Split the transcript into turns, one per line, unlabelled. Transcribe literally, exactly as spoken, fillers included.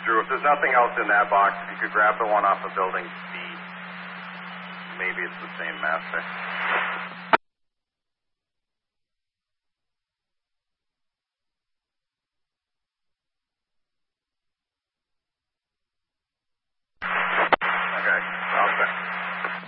Drew, if there's nothing else in that box, if you could grab the one off of building C. Maybe it's the same master.